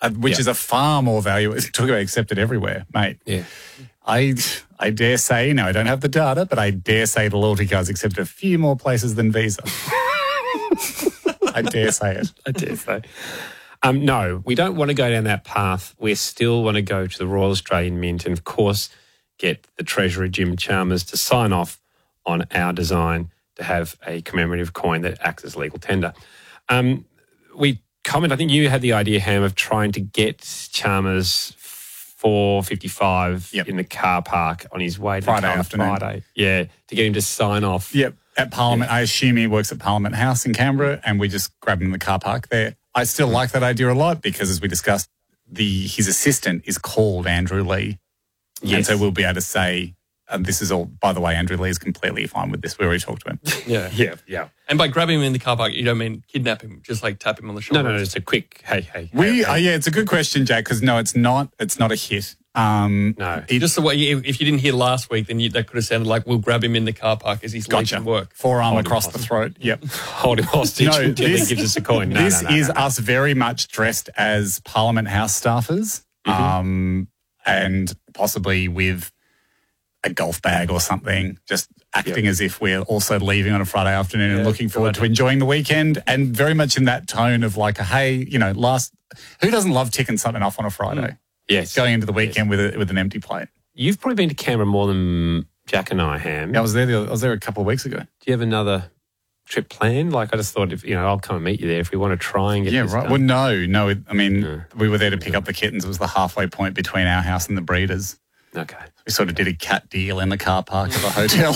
which is a far more valuable. Talk about accepted everywhere, mate. Yeah. I dare say, I don't have the data, but I dare say the loyalty card's accepted a few more places than Visa. I dare say it. I dare say. No, we don't want to go down that path. We still want to go to the Royal Australian Mint and, of course, get the Treasurer, Jim Chalmers, to sign off on our design to have a commemorative coin that acts as legal tender. We comment, I think you had the idea, Ham, of trying to get Chalmers 4:55 in the car park on his way to Friday afternoon. Friday. Yeah, to get him to sign off. Yep, at Parliament. I assume he works at Parliament House in Canberra, and we just grab him in the car park there. I still like that idea a lot because, as we discussed, his assistant is called Andrew Lee. Yes. And so we'll be able to say, this is all, by the way, Andrew Lee is completely fine with this. We already talked to him. Yeah. And by grabbing him in the car park, you don't mean kidnap him, just like tap him on the shoulder. No, it's a quick, hey. It's a good question, Jack, because no, it's not a hit. No. Just the way, if you didn't hear last week, then that could have sounded like we'll grab him in the car park as he's leaving work. Forearm across the throat. Yep. Hold him hostage until he gives us a coin. This is us very much dressed as Parliament House staffers, and possibly with a golf bag or something, just acting as if we're also leaving on a Friday afternoon and looking forward to enjoying the weekend, and very much in that tone of like, who doesn't love ticking something off on a Friday? Yes. Going into the weekend with an empty plate. You've probably been to Canberra more than Jack and I, Ham. Yeah, I was there a couple of weeks ago. Do you have another trip planned? Like, I just thought, I'll come and meet you there if we want to try and get this done. Well, no. We were there to pick up the kittens. It was the halfway point between our house and the breeders. Okay. We sort of did a cat deal in the car park of a hotel.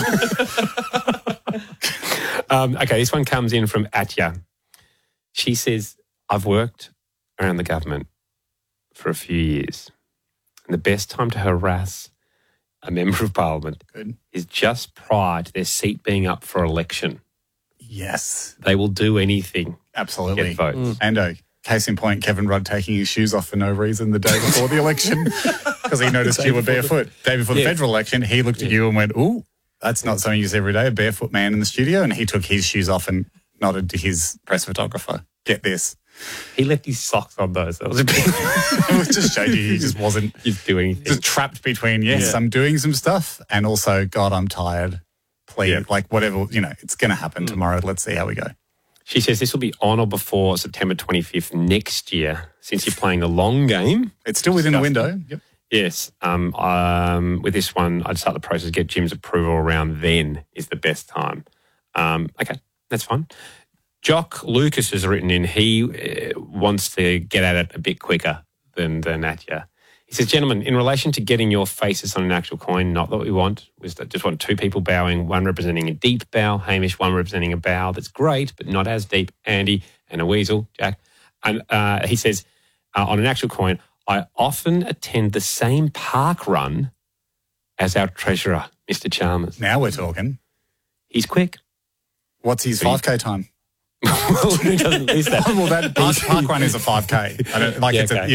Okay, this one comes in from Atya. She says, I've worked around the government for a few years, and the best time to harass a member of parliament is just prior to their seat being up for election. Yes. They will do anything. Absolutely. To get votes. And case in point, Kevin Rudd taking his shoes off for no reason the day before the election because he noticed you were barefoot. Day before the federal election, he looked at you and went, ooh, that's not something you use every day, a barefoot man in the studio. And he took his shoes off and nodded to his press photographer. Get this. He left his socks on those. That was a bit... It just showed you he just wasn't doing anything. Just trapped between, I'm doing some stuff and also, God, I'm tired. Please, whatever, it's going to happen tomorrow. Let's see how we go. She says this will be on or before September 25th next year, since you're playing the long game. It's still within the window. Yep. Yes. With this one, I'd start the process, get Jim's approval around then is the best time. Okay, that's fine. Jock Lucas has written in, he wants to get at it a bit quicker than Atya. He says, gentlemen, in relation to getting your faces on an actual coin, not what we want. We just want two people bowing, one representing a deep bow, Hamish, one representing a bow that's great, but not as deep, Andy, and a weasel, Jack. And he says, on an actual coin, I often attend the same park run as our treasurer, Mr. Chalmers. Now we're talking. He's quick. What's his 5K time? Well, he doesn't list that. Well, that park run is a 5K. I don't like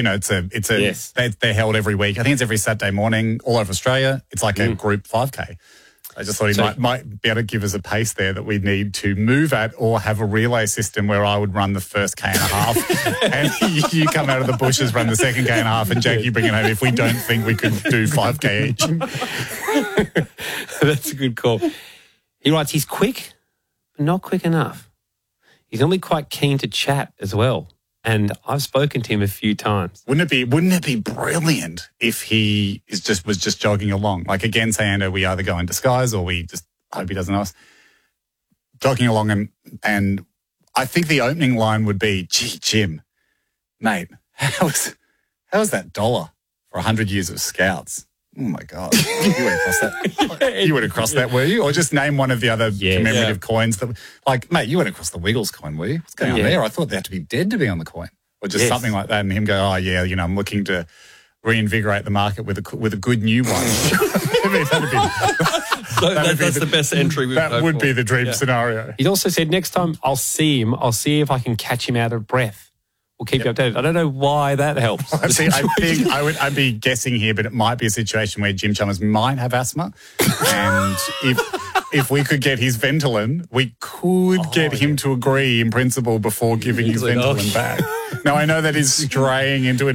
they're held every week. I think it's every Saturday morning all over Australia. It's like a group 5K. I just thought he might be able to give us a pace there that we need to move at, or have a relay system where I would run the first K and a half and you come out of the bushes, run the second K and a half, and Jake, you bring it home if we don't think we could do 5K each. That's a good call. He writes, he's quick, but not quick enough. He's normally quite keen to chat as well, and I've spoken to him a few times. Wouldn't it be brilliant if he was just jogging along? Like, again, say, Ando, we either go in disguise or we just hope he doesn't know us. Jogging along, and I think the opening line would be, gee, Jim, mate, how's that dollar for 100 years of Scouts? Oh, my God. You would have crossed that. You would have crossed that, were you? Or just name one of the other commemorative coins. That, mate, you went across the Wiggles coin, were you? What's going on there? I thought they had to be dead to be on the coin. Or just something like that, and him go, I'm looking to reinvigorate the market with a good new one. That's the best entry we've That would be the dream scenario. He also said, next time I'll see him, I'll see if I can catch him out of breath. We'll keep you updated. I don't know why that helps. I think I'd be guessing here, but it might be a situation where Jim Chalmers might have asthma, and if we could get his Ventolin, we could get him to agree in principle before giving his Ventolin back. Now, I know that is straying into an